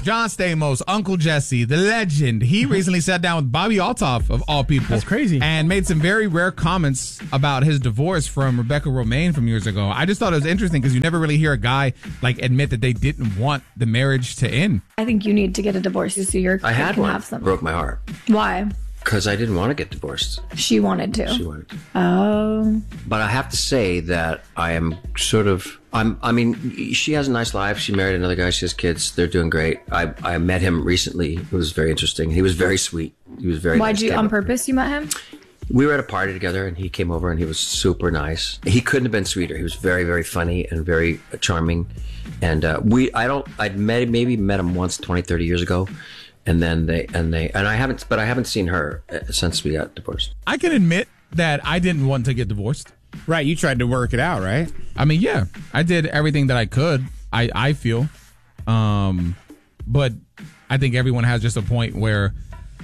John Stamos, Uncle Jesse, the legend. He recently sat down with Bobby Altoff, of all people. That's crazy. And made some very rare comments about his divorce from Rebecca Romaine from years ago. I just thought it was interesting because you never really hear a guy admit that they didn't want the marriage to end. I think you need to get a divorce so your kid I had can one. have some. Broke my heart. Why? Because I didn't want to get divorced. She wanted to. She wanted to. Oh. But I have to say that I am sort of, I mean, she has a nice life. She married another guy. She has kids. They're doing great. I met him recently. It was very interesting. He was very sweet. He was very Why'd nice. you, on purpose, you met him? We were at a party together and he came over and he was super nice. He couldn't have been sweeter. He was very, very funny and very charming. And I'd maybe met him once 20, 30 years ago. And then I haven't seen her since we got divorced. I can admit that I didn't want to get divorced. Right, you tried to work it out, right? I mean, yeah, I did everything that I could. I feel, but I think everyone has just a point where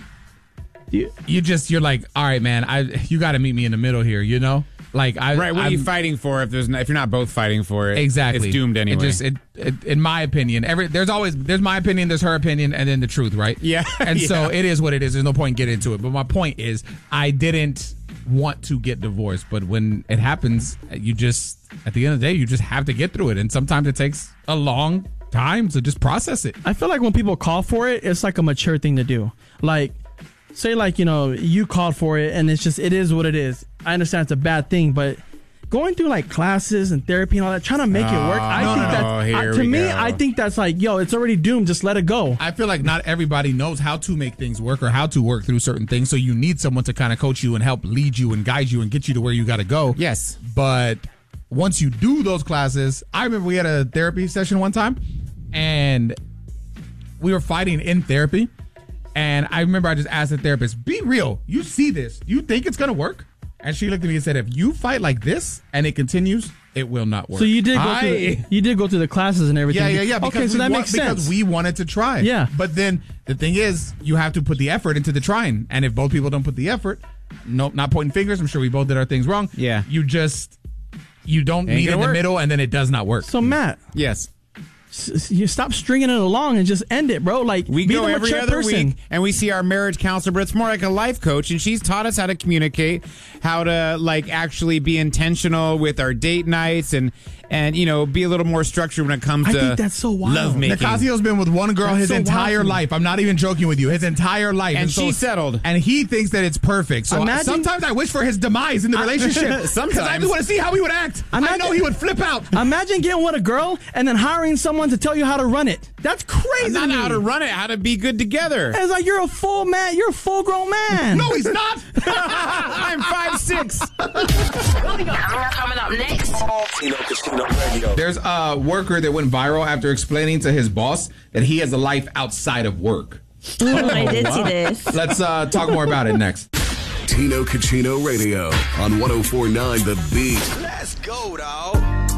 you're like, all right, man, you got to meet me in the middle here, you know? Like, right, what are you fighting for if you're not both fighting for it? Exactly. It's doomed anyway. In my opinion, there's my opinion, there's her opinion, and then the truth, right? Yeah. And so it is what it is. There's no point in getting into it. But my point is, I didn't want to get divorced. But when it happens, at the end of the day, you just have to get through it. And sometimes it takes a long time to just process it. I feel like when people call for it, it's like a mature thing to do. Like, say you called for it and it is what it is. I understand it's a bad thing, but going through classes and therapy and all that, trying to make it work, I think that's it's already doomed. Just let it go. I feel like not everybody knows how to make things work or how to work through certain things. So you need someone to kind of coach you and help lead you and guide you and get you to where you got to go. Yes. But once you do those classes, I remember we had a therapy session one time and we were fighting in therapy. And I remember I just asked the therapist, be real. You see this. You think it's going to work? And she looked at me and said, if you fight like this and it continues, it will not work. So you did go through the classes and everything. Yeah. Okay, so that makes sense. Because we wanted to try. Yeah. But then the thing is, you have to put the effort into the trying. And if both people don't put the effort, nope, not pointing fingers. I'm sure we both did our things wrong. Yeah. You don't meet in the middle and then it does not work. So Matt. Yes. You stop stringing it along and just end it, bro. We go every other week and we see our marriage counselor, but it's more like a life coach, and she's taught us how to communicate, how to actually be intentional with our date nights and be a little more structured when it comes to think that's so wild. love making. Nicasio's been with one girl his entire life. I'm not even joking with you. His entire life. And she settled. And he thinks that it's perfect. So sometimes I wish for his demise in the relationship. Sometimes. Because I just want to see how he would act. I know he would flip out. Imagine getting with a girl and then hiring someone to tell you how to run it. That's crazy. Not how to run it, how to be good together. It's like you're a full man. You're a full grown man. No, he's not. I'm 5'6". Coming up next. Tino Casino Radio. There's a worker that went viral after explaining to his boss that he has a life outside of work. I did see this. Let's talk more about it next. Tino Casino Radio on 104.9 The Beat. Let's go, dawg.